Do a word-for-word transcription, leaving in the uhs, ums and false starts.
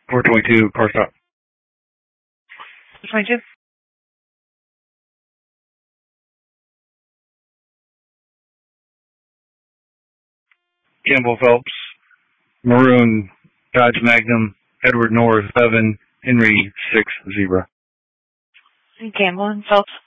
four twenty-two, car stop. four twenty-two. Campbell Phelps, maroon, Dodge Magnum, Edward North, seven, Henry, six, zebra. Campbell and Phelps.